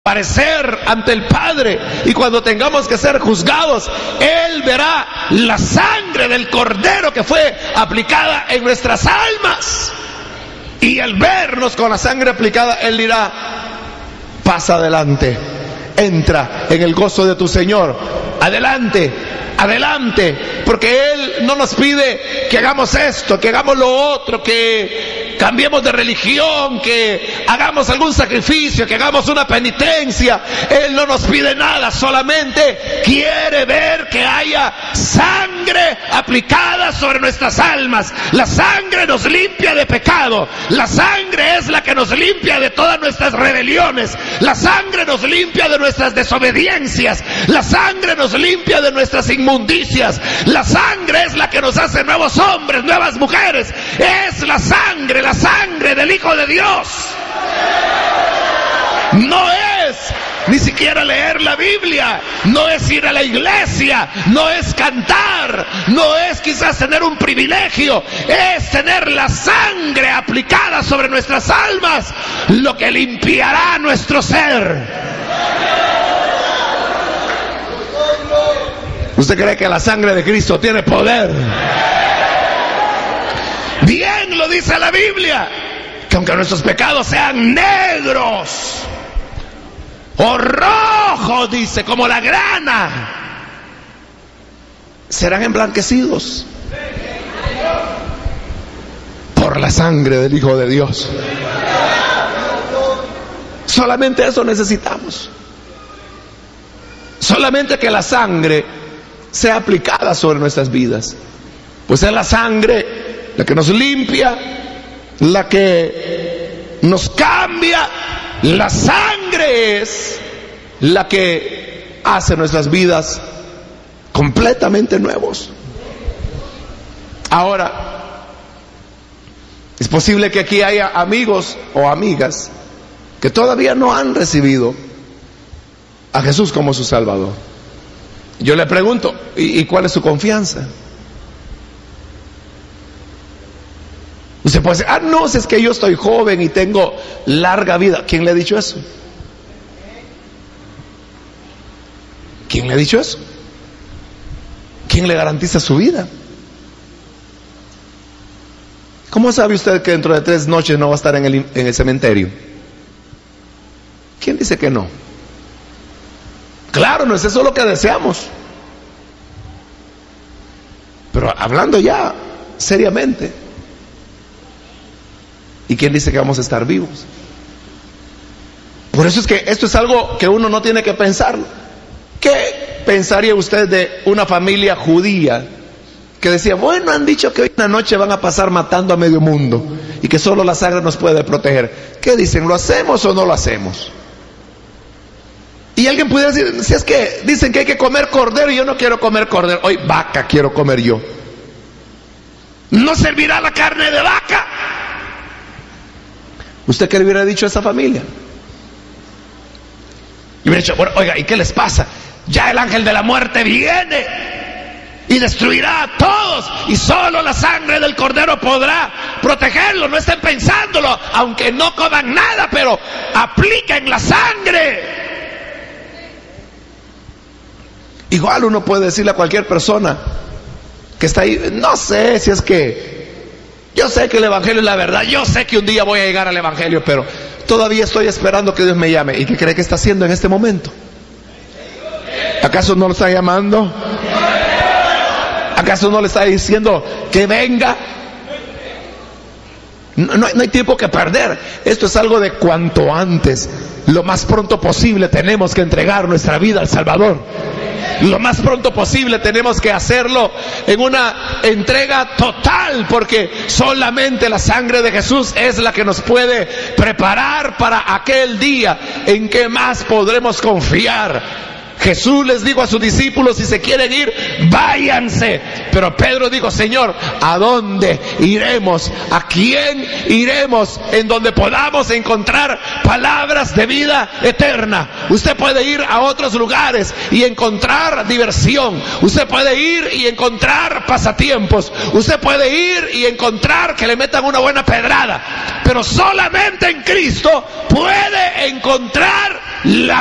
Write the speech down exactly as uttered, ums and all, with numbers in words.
comparecer ante el Padre, y cuando tengamos que ser juzgados, Él verá la sangre del Cordero que fue aplicada en nuestras almas, y al vernos con la sangre aplicada, Él dirá: pasa adelante, entra en el gozo de tu Señor, adelante, adelante, porque Él no nos pide que hagamos esto, que hagamos lo otro, que cambiemos de religión, que hagamos algún sacrificio, que hagamos una penitencia. Él no nos pide nada, solamente quiere ver que haya sangre aplicada sobre nuestras almas. La sangre nos limpia de pecado, la sangre es la que nos limpia de todas nuestras rebeliones, la sangre nos limpia de nuestras desobediencias, la sangre nos limpia de nuestras inmundicias, la sangre es la que nos hace nuevos hombres, nuevas mujeres. Es la sangre, la sangre del Hijo de Dios. No es ni siquiera leer la Biblia, no es ir a la iglesia, no es cantar, no es quizás tener un privilegio, es tener la sangre aplicada sobre nuestras almas, lo que limpiará nuestro ser. ¿Usted cree que la sangre de Cristo tiene poder? Bien lo dice la Biblia, que aunque nuestros pecados sean negros o rojos, dice, como la grana, serán emblanquecidos por la sangre del Hijo de Dios. Solamente eso necesitamos. Solamente que la sangre sea aplicada sobre nuestras vidas, pues es la sangre la que nos limpia, la que nos cambia. La sangre es la que hace nuestras vidas completamente nuevos. Ahora, es posible que aquí haya amigos o amigas que todavía no han recibido a Jesús como su Salvador. Yo le pregunto, ¿y, y cuál es su confianza? Usted puede decir: ah, no, si es que yo estoy joven y tengo larga vida. ¿Quién le ha dicho eso? ¿Quién le ha dicho eso? ¿Quién le garantiza su vida? ¿Cómo sabe usted que dentro de tres noches no va a estar en el, en el cementerio? ¿Quién dice que no? Claro, no es eso lo que deseamos. Pero hablando ya seriamente, ¿y quién dice que vamos a estar vivos? Por eso es que esto es algo que uno no tiene que pensarlo. ¿Qué pensaría usted de una familia judía que decía: bueno, han dicho que hoy una noche van a pasar matando a medio mundo y que solo la sangre nos puede proteger? ¿Qué dicen? ¿Lo hacemos o no lo hacemos? Y alguien pudiera decir: si es que dicen que hay que comer cordero y yo no quiero comer cordero, hoy vaca quiero comer yo. ¿No servirá la carne de vaca? ¿Usted qué le hubiera dicho a esa familia? Y hubiera dicho: bueno, oiga, ¿y qué les pasa? Ya el ángel de la muerte viene y destruirá a todos, y solo la sangre del Cordero podrá protegerlo. No estén pensándolo, aunque no coman nada, pero apliquen la sangre. Igual uno puede decirle a cualquier persona que está ahí: no sé si es que yo sé que el Evangelio es la verdad, yo sé que un día voy a llegar al Evangelio, pero todavía estoy esperando que Dios me llame. ¿Y qué cree que está haciendo en este momento? ¿Acaso no lo está llamando? ¿Acaso no le está diciendo que venga? No, no, no hay tiempo que perder. Esto es algo de cuanto antes, lo más pronto posible tenemos que entregar nuestra vida al Salvador. Lo más pronto posible tenemos que hacerlo en una entrega total, porque solamente la sangre de Jesús es la que nos puede preparar para aquel día en que más podremos confiar. Jesús les dijo a sus discípulos, si se quieren ir, váyanse. Pero Pedro dijo, Señor, ¿a dónde iremos? ¿A quién iremos? En donde podamos encontrar palabras de vida eterna. Usted puede ir a otros lugares y encontrar diversión. Usted puede ir y encontrar pasatiempos. Usted puede ir y encontrar que le metan una buena pedrada. Pero solamente en Cristo puede encontrar la